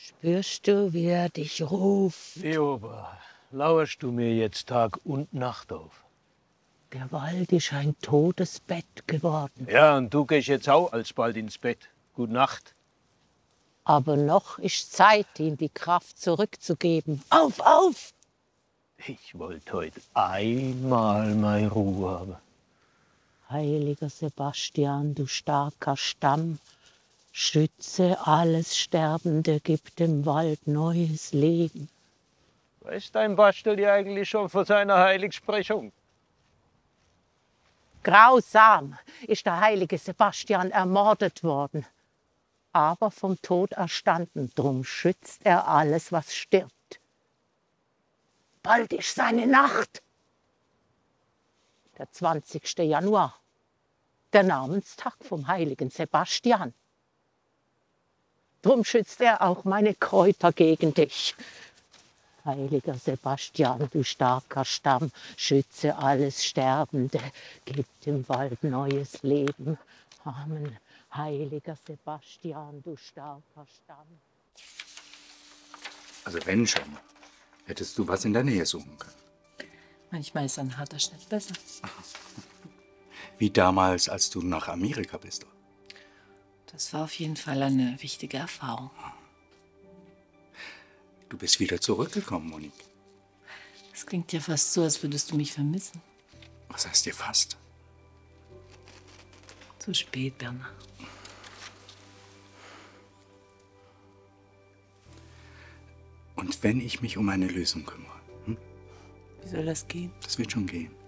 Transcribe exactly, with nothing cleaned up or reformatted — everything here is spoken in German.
Spürst du, wie er dich ruft? Leoba, lauerst du mir jetzt Tag und Nacht auf? Der Wald ist ein Todesbett geworden. Ja, und du gehst jetzt auch alsbald ins Bett. Gut Nacht. Aber noch ist Zeit, ihm die Kraft zurückzugeben. Auf, auf! Ich wollte heute einmal meine Ruhe haben. Heiliger Sebastian, du starker Stamm, schütze alles Sterbende, gib dem Wald neues Leben. Weiß dein Bastel dir eigentlich schon von seiner Heiligsprechung? Grausam ist der heilige Sebastian ermordet worden, aber vom Tod erstanden. Drum schützt er alles, was stirbt. Bald ist seine Nacht. Der zwanzigste Januar, der Namenstag vom heiligen Sebastian. Drum schützt er auch meine Kräuter gegen dich. Heiliger Sebastian, du starker Stamm, schütze alles Sterbende, gib dem Wald neues Leben. Amen. Heiliger Sebastian, du starker Stamm. Also wenn schon, hättest du was in der Nähe suchen können. Manchmal ist ein harter Schnitt besser. Wie damals, als du nach Amerika bist. Das war auf jeden Fall eine wichtige Erfahrung. Du bist wieder zurückgekommen, Monique. Das klingt ja fast so, als würdest du mich vermissen. Was heißt dir fast? Zu spät, Bernhard. Und wenn ich mich um eine Lösung kümmere? Hm? Wie soll das gehen? Das wird schon gehen.